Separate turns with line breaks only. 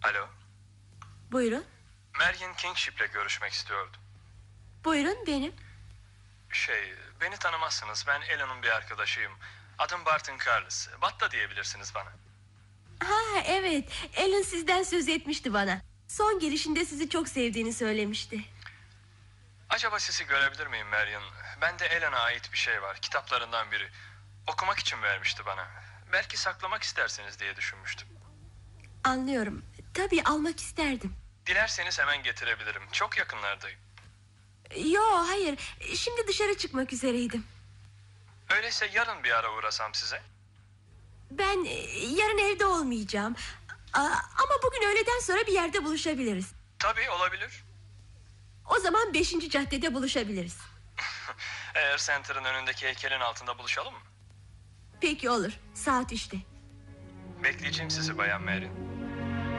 Alo.
Buyurun.
Marian Kingship'le görüşmek istiyordum.
Buyurun, benim.
Beni tanımazsınız. Ben Ellen'ın bir arkadaşıyım. Adım Barton Carlos. Batta diyebilirsiniz bana.
Ha, evet, Ellen sizden söz etmişti bana. Son gelişinde sizi çok sevdiğini söylemişti.
Acaba sizi görebilir miyim Marian? Bende Ellen'a ait bir şey var. Kitaplarından biri. Okumak için vermişti bana. Belki saklamak isterseniz diye düşünmüştüm.
Anlıyorum. Tabii almak isterdim.
Dilerseniz hemen getirebilirim. Çok yakınlardayım.
Yo, hayır. Şimdi dışarı çıkmak üzereydim.
Öyleyse yarın bir ara uğrasam size.
Ben yarın evde olmayacağım. Ama bugün öğleden sonra bir yerde buluşabiliriz.
Tabii, olabilir.
O zaman 5. caddede buluşabiliriz.
Eğer Center'ın önündeki heykelin altında buluşalım mı?
Peki, olur. Saat 3'te.
Bekleyeceğim sizi Bayan Marian.